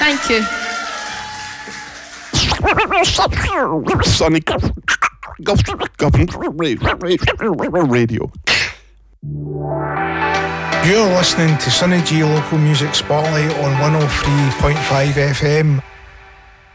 Thank you. Sonic Radio. You're listening to Sunny G Local Music Spotlight on 103.5 FM.